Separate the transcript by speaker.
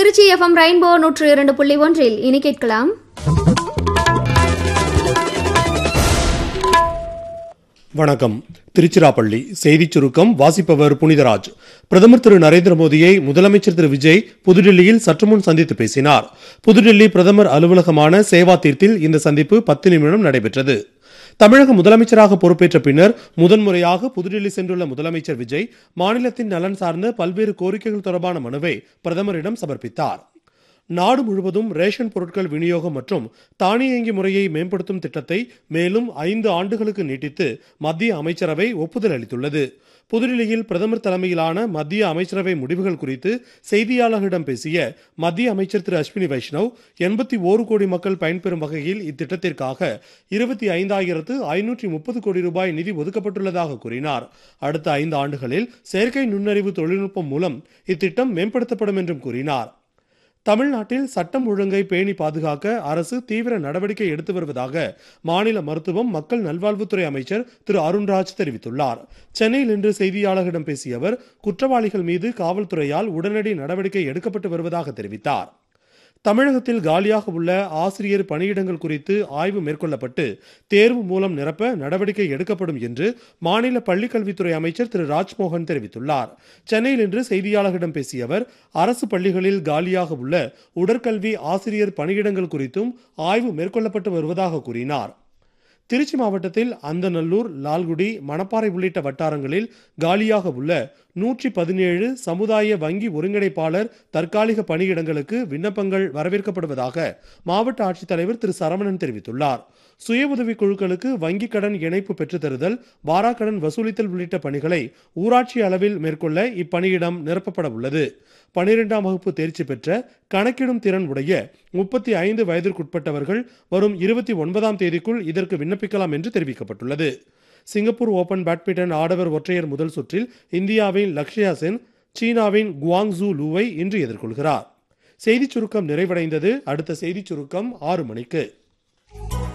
Speaker 1: Trichy FM rainbow 102.1 இனி கேட்கலாம்.
Speaker 2: வணக்கம். திருச்சிராப்பள்ளி செய்திச் சுருக்கம் வாசிப்பவர் புனிதராஜ். பிரதமர் திரு நரேந்திர மோடியை முதலமைச்சர் திரு விஜய் புதுடில்லியில் சற்றுமுன் சந்தித்து பேசினார். புதுடில்லி பிரதமர் அலுவலகமான சேவா தீர்த்தில் இந்த சந்திப்பு 10 நிமிடம் நடைபெற்றது. தமிழக முதலமைச்சராக பொறுப்பேற்ற பின்னர் முதன்முறையாக புதுடில்லி சென்றுள்ள முதலமைச்சர் விஜய் மாநிலத்தின் நலன் சார்ந்த பல்வேறு கோரிக்கைகள் தொடர்பான மனுவை பிரதமரிடம் சமர்ப்பித்தார். நாடு முழுவதும் ரேஷன் பொருட்கள் விநியோகம் மற்றும் தானியங்கி முறையை மேம்படுத்தும் திட்டத்தை மேலும் 5 ஆண்டுகளுக்கு நீட்டித்து மத்திய அமைச்சரவை ஒப்புதல் அளித்துள்ளது. புதுடில்லியில் பிரதமர் தலைமையிலான மத்திய அமைச்சரவை முடிவுகள் குறித்து செய்தியாளர்களிடம் பேசிய மத்திய அமைச்சர் திரு அஸ்வினி வைஷ்ணவ் 81 கோடி மக்கள் பயன்பெறும் வகையில் இத்திட்டத்திற்காக 25,530 கோடி ரூபாய் நிதி ஒதுக்கப்பட்டுள்ளதாக கூறினார். அடுத்த 5 ஆண்டுகளில் செயற்கை நுண்ணறிவு தொழில்நுட்பம் மூலம் இத்திட்டம் மேம்படுத்தப்படும் என்றும் கூறினார். தமிழ்நாட்டில் சட்டம் ஒழுங்கை பேணி பாதுகாக்க அரசு தீவிர நடவடிக்கை எடுத்து வருவதாக மாநில மருத்துவம் மக்கள் நல்வாழ்வுத்துறை அமைச்சர் திரு அருண்ராஜ் தெரிவித்துள்ளார். சென்னையில் இன்று செய்தியாளர்களிடம் பேசிய அவர் குற்றவாளிகள் மீது காவல்துறையால் உடனடி நடவடிக்கை எடுக்கப்பட்டு வருவதாக தெரிவித்தார். தமிழகத்தில் காலியாக உள்ள ஆசிரியர் பணியிடங்கள் குறித்து ஆய்வு மேற்கொள்ளப்பட்டு தேர்வு மூலம் நிரப்ப நடவடிக்கை எடுக்கப்படும் என்று மாநில பள்ளிக்கல்வித்துறை அமைச்சர் திரு ராஜ்மோகன் தெரிவித்துள்ளார். சென்னையில் இன்று செய்தியாளர்களிடம் பேசிய அவர் அரசு பள்ளிகளில் காலியாக உள்ள உடற்கல்வி ஆசிரியர் பணியிடங்கள் குறித்தும் ஆய்வு மேற்கொள்ளப்பட்டு வருவதாக கூறினார். திருச்சி மாவட்டத்தில் அந்தநல்லூர், லால்குடி, மணப்பாறை உள்ளிட்ட வட்டாரங்களில் காலியாக உள்ள 117 சமுதாய வங்கி ஒருங்கிணைப்பாளர் தற்காலிக பணியிடங்களுக்கு விண்ணப்பங்கள் வரவேற்கப்படுவதாக மாவட்ட ஆட்சித்தலைவர் திரு சரவணன் தெரிவித்துள்ளார். சுய உதவி குழுக்களுக்கு வங்கிக் கடன் இணைப்பு பெற்றுத்தருதல், வாராக்கடன் வசூலித்தல் உள்ளிட்ட பணிகளை ஊராட்சி அளவில் மேற்கொள்ள இப்பணியிடம் நிரப்பப்பட உள்ளது. 12ஆம் வகுப்பு தேர்ச்சி பெற்ற கணக்கிடும் திறன் உடைய 35 வயதிற்குட்பட்டவர்கள் வரும் 29ஆம் தேதிக்குள் இதற்கு விண்ணப்பிக்கலாம் என்று தெரிவிக்கப்பட்டுள்ளது. சிங்கப்பூர் ஓபன் பேட்மிண்டன் ஆடவர் ஒற்றையர் முதல் சுற்றில் இந்தியாவின் லக்ஷயா சென் சீனாவின் குவாங்ஸூ லூவை இன்று எதிர்கொள்கிறார். செய்திச் சுருக்கம் நிறைவடைந்தது. அடுத்த செய்திச் சுருக்கம் 6 மணிக்கு.